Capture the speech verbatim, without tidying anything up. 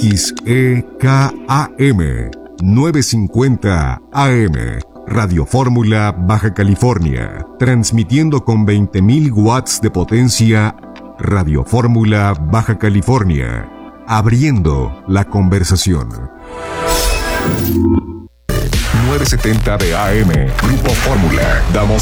X E K A M novecientos cincuenta A M. Radio Fórmula Baja California. Transmitiendo con veinte mil watts de potencia. Radio Fórmula Baja California. Abriendo la conversación. novecientos setenta de A M. Grupo Fórmula. Damos